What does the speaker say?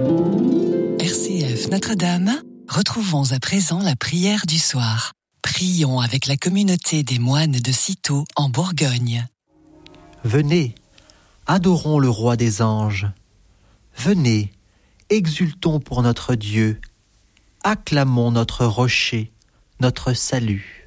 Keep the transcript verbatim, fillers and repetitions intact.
R C F Notre-Dame, retrouvons à présent la prière du soir. Prions avec la communauté des moines de Cîteaux en Bourgogne. Venez, adorons le roi des anges. Venez, exultons pour notre Dieu. Acclamons notre rocher, notre salut.